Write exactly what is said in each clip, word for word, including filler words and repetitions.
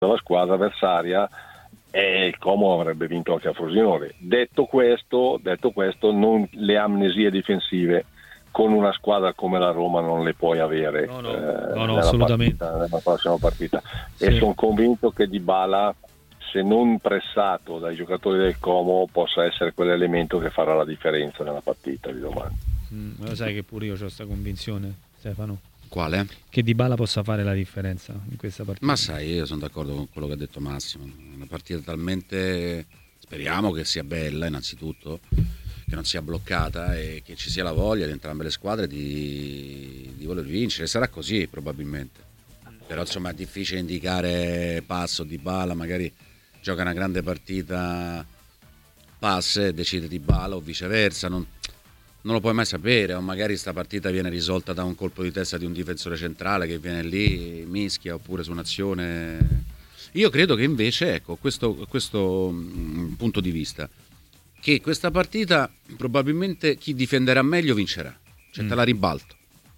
della squadra avversaria e il Como avrebbe vinto anche a Frosinone. Detto questo, detto questo, non, le amnesie difensive con una squadra come la Roma non le puoi avere no, no, eh, no, no, nella, assolutamente. partita, nella prossima partita. Sì. E sono convinto che Dybala, se non pressato dai giocatori del Como, possa essere quell'elemento che farà la differenza nella partita di domani. Mm, lo sai che pure io ho questa convinzione, Stefano? Quale? Che Dybala possa fare la differenza in questa partita. Ma sai, io sono d'accordo con quello che ha detto Massimo. Una partita talmente, speriamo che sia bella innanzitutto, che non sia bloccata e che ci sia la voglia di entrambe le squadre di, di voler vincere. Sarà così probabilmente, però insomma è difficile indicare passo Dybala, magari gioca una grande partita pass e decide Dybala o viceversa, non, non lo puoi mai sapere, o magari sta partita viene risolta da un colpo di testa di un difensore centrale che viene lì, mischia, oppure su un'azione. Io credo che invece, ecco, questo, questo mh, punto di vista, che questa partita probabilmente chi difenderà meglio vincerà, cioè mm. te la ribalto.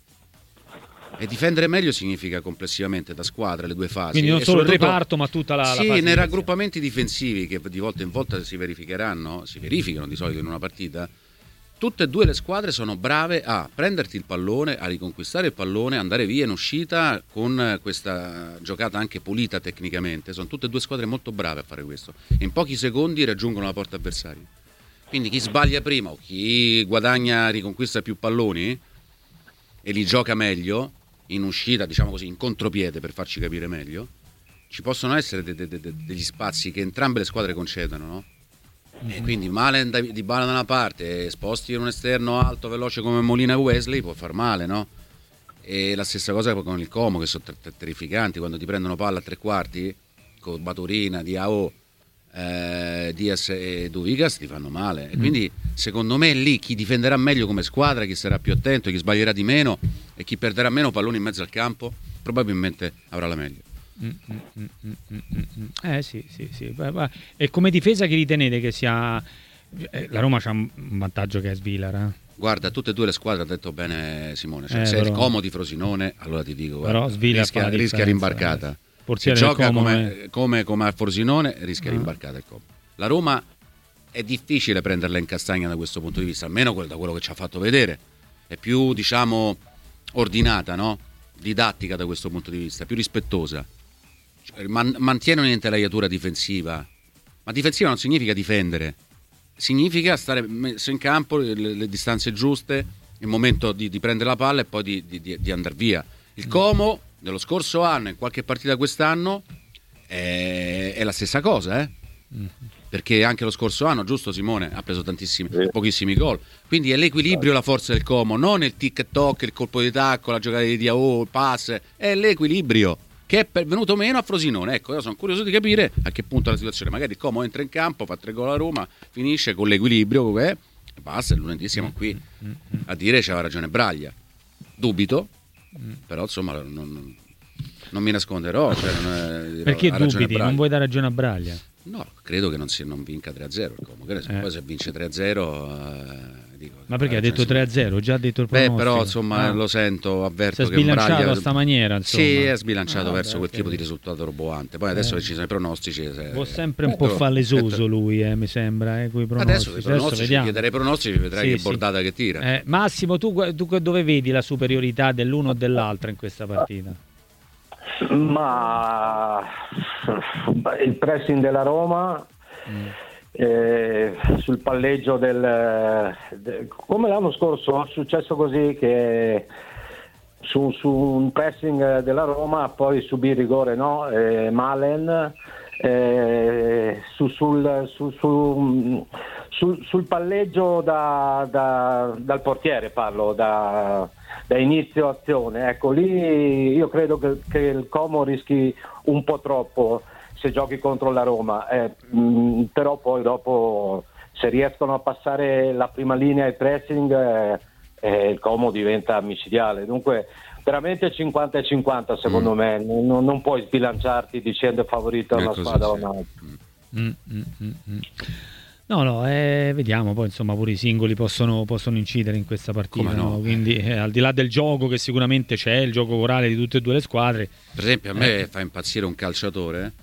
E difendere meglio significa complessivamente da squadra le due fasi. Quindi non e solo il reparto, ma tutta la, sì, la fase nei raggruppamenti difensivi che di volta in volta si verificheranno, si verificano di solito in una partita. Tutte e due le squadre sono brave a prenderti il pallone, a riconquistare il pallone, andare via in uscita con questa giocata anche pulita tecnicamente. Sono tutte e due squadre molto brave a fare questo. In pochi secondi raggiungono la porta avversaria. Quindi chi sbaglia prima o chi guadagna, riconquista più palloni e li gioca meglio, in uscita, diciamo così, in contropiede per farci capire meglio, ci possono essere de- de- de- degli spazi che entrambe le squadre concedono, no? E quindi Malen di Bala da una parte, sposti in un esterno alto veloce come Molina e Wesley, può far male, no? E la stessa cosa con il Como, che sono ter- terrificanti quando ti prendono palla a tre quarti con Baturina, Diao, eh, Diaz e Duvigas, ti fanno male. E quindi secondo me lì chi difenderà meglio come squadra, chi sarà più attento, chi sbaglierà di meno e chi perderà meno palloni in mezzo al campo probabilmente avrà la meglio. Mm, mm, mm, mm, mm. Eh sì, sì, sì. E come difesa che ritenete che sia... La Roma c'ha un vantaggio che è Svilar, eh? Guarda, tutte e due le squadre, ha detto bene Simone, cioè, eh, se però... è il Como di Frosinone, allora ti dico, però guarda, rischia, rischia rimbarcata. Eh. Se gioca come, è... come, come a Frosinone, rischia ah. rimbarcata il Como. La Roma è difficile prenderla in castagna da questo punto di vista, almeno da quello che ci ha fatto vedere. È più, diciamo, ordinata, no? Didattica da questo punto di vista, più rispettosa. Man- mantiene un'intelaiatura difensiva, ma difensiva non significa difendere, significa stare messo in campo, le, le distanze giuste, il momento di, di prendere la palla e poi di, di, di andare via. Il Como dello scorso anno, in qualche partita quest'anno, è, è la stessa cosa, eh? Mm. Perché anche lo scorso anno, giusto Simone, ha preso tantissimi, sì. pochissimi gol, quindi è l'equilibrio la forza del Como, non il tic-toc, il colpo di tacco, la giocata di Diao, il pass, è l'equilibrio che è venuto meno a Frosinone. Ecco, io sono curioso di capire a che punto è la situazione. Magari il Como entra in campo, fa tre gol a Roma, finisce con l'equilibrio che è, e basta, lunedì siamo qui a dire c'aveva ragione Braglia. Dubito, però insomma non, non mi nasconderò, cioè, non è, dirò, perché dubiti? Non vuoi dare ragione a Braglia? No, credo che non, si, non vinca tre a zero il Como. Eh. Poi se vince tre a zero eh, dico, ma perché ha detto tre a zero? Già ha detto il pronostico. Beh, però insomma ah. lo sento, avverto si è che sbilanciato Braglia... a sta maniera, insomma. Sì, è sbilanciato ah, verso beh, quel okay. tipo di risultato roboante. Poi adesso eh. che ci sono i pronostici se... può sempre un po' fallesoso lui, eh, mi sembra, eh, coi pronostici. Adesso i pronostici, chiederei i pronostici, vedrai sì, che bordata sì. che tira. Eh, Massimo, tu, tu dove vedi la superiorità dell'uno o dell'altro in questa partita? Ma il pressing della Roma, mm. eh, sul palleggio del, del come l'anno scorso è successo così che su, su un pressing della Roma poi subì rigore, no? Eh, Malen eh, su, sul, su, su, sul, sul palleggio da, da, dal portiere parlo da da inizio azione, ecco lì io credo che, che il Como rischi un po' troppo se giochi contro la Roma, eh, mh, però poi dopo se riescono a passare la prima linea e pressing eh, eh, il Como diventa micidiale, dunque veramente cinquanta e cinquanta secondo mm. me, non, non puoi sbilanciarti dicendo favorito a una squadra o un'altra. Mm, mm, mm, mm. No, no, eh, vediamo, poi insomma pure i singoli possono, possono incidere in questa partita, no? No? Quindi eh, al di là del gioco che sicuramente c'è, il gioco corale di tutte e due le squadre. Per esempio a me eh. fa impazzire un calciatore